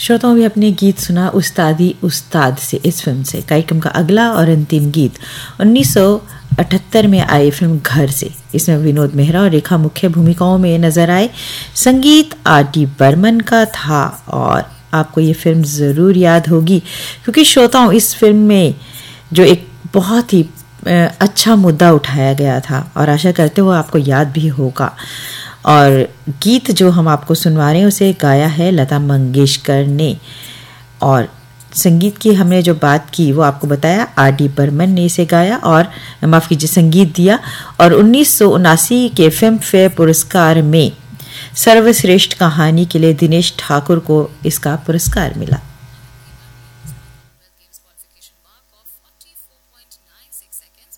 श्रोताओं भी अपने गीत सुना उस्तादी उस्ताद से इस फिल्म से। कार्यक्रम का अगला और अंतिम गीत 1978 में आई फिल्म घर से। इसमें विनोद मेहरा और रेखा मुख्य भूमिकाओं में नजर आए। संगीत R.D. बर्मन का था और आपको ये फिल्म ज़रूर याद होगी क्योंकि श्रोताओं इस फिल्म में जो एक बहुत ही अच्छा मुद्दा उठाया गया था और आशा करते हो आपको याद भी होगा। और गीत जो हम आपको सुनवा रहे हैं उसे गाया है लता मंगेशकर ने और संगीत की हमने जो बात की वो आपको बताया R.D. बर्मन ने इसे गाया और माफ़ कीजिए संगीत दिया। और 1979 के फिल्म फेयर पुरस्कार में सर्वश्रेष्ठ कहानी के लिए दिनेश ठाकुर को इसका पुरस्कार मिला।